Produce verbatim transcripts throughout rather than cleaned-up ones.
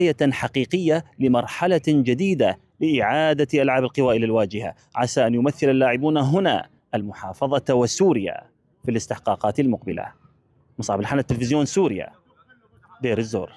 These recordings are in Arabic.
حقيقية لمرحلة جديدة لإعادة ألعاب القوى إلى الواجهة، عسى أن يمثل اللاعبون هنا المحافظة وسوريا في الاستحقاقات المقبلة. مصعب الحنة، تلفزيون سوريا، دير الزور.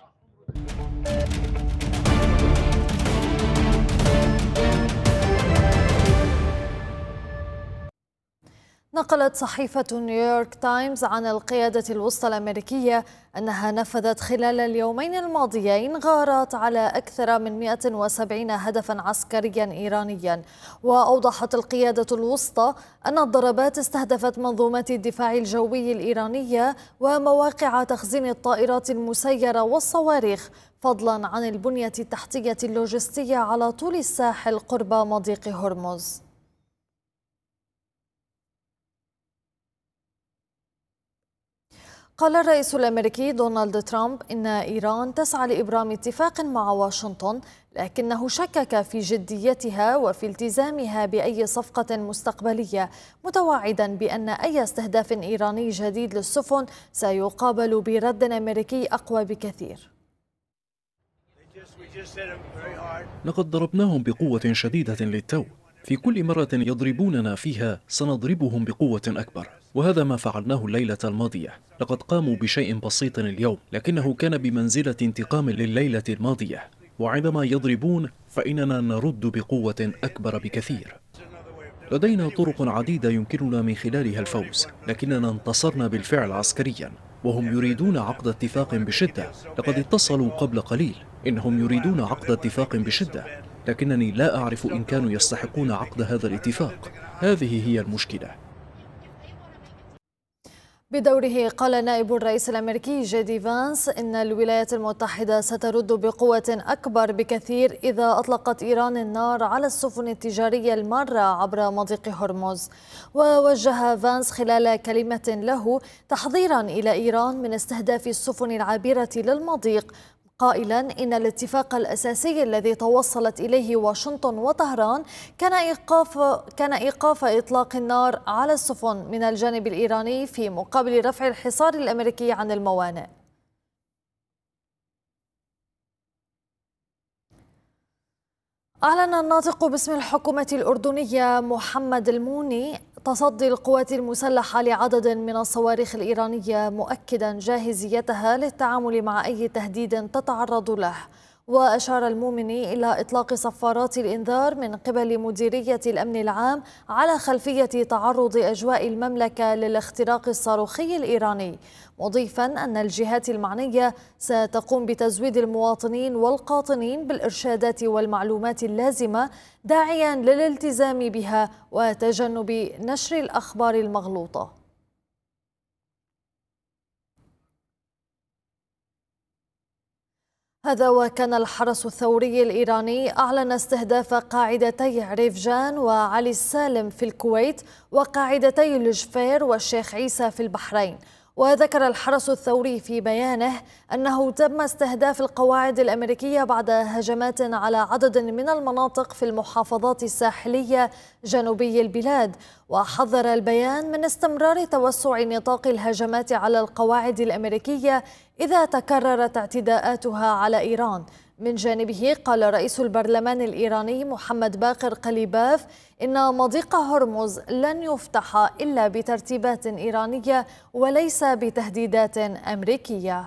نقلت صحيفة نيويورك تايمز عن القيادة الوسطى الأمريكية أنها نفذت خلال اليومين الماضيين غارات على أكثر من مئة وسبعين هدفا عسكريا إيرانيا. وأوضحت القيادة الوسطى أن الضربات استهدفت منظومات الدفاع الجوي الإيرانية ومواقع تخزين الطائرات المسيرة والصواريخ، فضلا عن البنية التحتية اللوجستية على طول الساحل قرب مضيق هرمز. قال الرئيس الأمريكي دونالد ترامب إن إيران تسعى لإبرام اتفاق مع واشنطن، لكنه شكك في جديتها وفي التزامها بأي صفقة مستقبلية، متوعدا بأن أي استهداف إيراني جديد للسفن سيقابل برد أمريكي أقوى بكثير. لقد ضربناهم بقوة شديدة للتو، في كل مرة يضربوننا فيها سنضربهم بقوة أكبر، وهذا ما فعلناه الليلة الماضية. لقد قاموا بشيء بسيط اليوم، لكنه كان بمنزلة انتقام لليلة الماضية، وعندما يضربون فإننا نرد بقوة أكبر بكثير. لدينا طرق عديدة يمكننا من خلالها الفوز، لكننا انتصرنا بالفعل عسكريا، وهم يريدون عقد اتفاق بشدة. لقد اتصلوا قبل قليل، إنهم يريدون عقد اتفاق بشدة، لكنني لا أعرف إن كانوا يستحقون عقد هذا الاتفاق. هذه هي المشكلة. بدوره قال نائب الرئيس الأمريكي جي دي فانس إن الولايات المتحدة سترد بقوة أكبر بكثير إذا أطلقت إيران النار على السفن التجارية المارة عبر مضيق هرمز. ووجه فانس خلال كلمة له تحذيرا إلى إيران من استهداف السفن العابرة للمضيق، قائلا إن الاتفاق الأساسي الذي توصلت إليه واشنطن وطهران كان إيقاف كان إيقاف إطلاق النار على السفن من الجانب الإيراني في مقابل رفع الحصار الأمريكي عن الموانئ. أعلن الناطق باسم الحكومة الأردنية محمد الموني تصدي القوات المسلحة لعدد من الصواريخ الإيرانية، مؤكدا جاهزيتها للتعامل مع أي تهديد تتعرض له. وأشار المومني إلى إطلاق صفارات الإنذار من قبل مديرية الأمن العام على خلفية تعرض أجواء المملكة للاختراق الصاروخي الإيراني، مضيفا أن الجهات المعنية ستقوم بتزويد المواطنين والقاطنين بالإرشادات والمعلومات اللازمة، داعيا للالتزام بها وتجنب نشر الأخبار المغلوطة. هذا وكان الحرس الثوري الإيراني أعلن استهداف قاعدتي عريفجان وعلي السالم في الكويت وقاعدتي الجفير والشيخ عيسى في البحرين. وذكر الحرس الثوري في بيانه أنه تم استهداف القواعد الأمريكية بعد هجمات على عدد من المناطق في المحافظات الساحلية جنوبي البلاد. وحذر البيان من استمرار توسع نطاق الهجمات على القواعد الأمريكية إذا تكررت اعتداءاتها على إيران. من جانبه قال رئيس البرلمان الإيراني محمد باقر قليباف إن مضيق هرمز لن يفتح إلا بترتيبات إيرانية وليس بتهديدات أمريكية.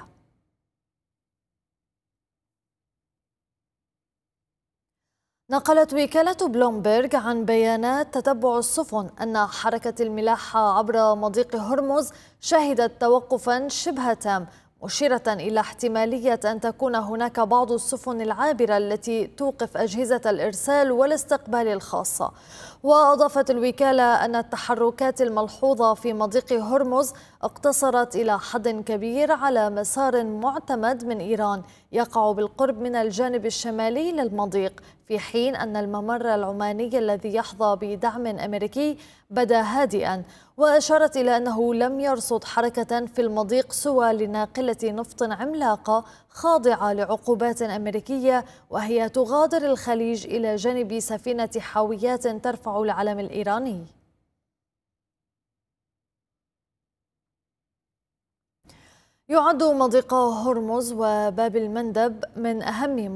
نقلت وكالة بلومبرغ عن بيانات تتبع السفن أن حركة الملاحة عبر مضيق هرمز شهدت توقفا شبه تام، مشيرة إلى احتمالية أن تكون هناك بعض السفن العابرة التي توقف أجهزة الإرسال والاستقبال الخاصة. وأضافت الوكالة أن التحركات الملحوظة في مضيق هرمز اقتصرت إلى حد كبير على مسار معتمد من إيران يقع بالقرب من الجانب الشمالي للمضيق، في حين أن الممر العماني الذي يحظى بدعم أمريكي بدا هادئا. وأشارت إلى أنه لم يرصد حركة في المضيق سوى لناقلة نفط عملاقة خاضعة لعقوبات أمريكية وهي تغادر الخليج إلى جانب سفينة حاويات ترفع العلم الإيراني. يعد مضيق هرمز وباب المندب من أهم